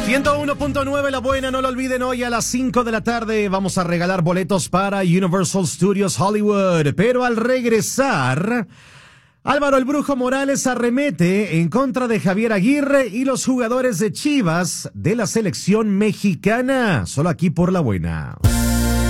101.9 La Buena, no lo olviden, hoy a las 5 de la tarde vamos a regalar boletos para Universal Studios Hollywood, pero al regresar, Álvaro el Brujo Morales arremete en contra de Javier Aguirre y los jugadores de Chivas de la selección mexicana, solo aquí por La Buena.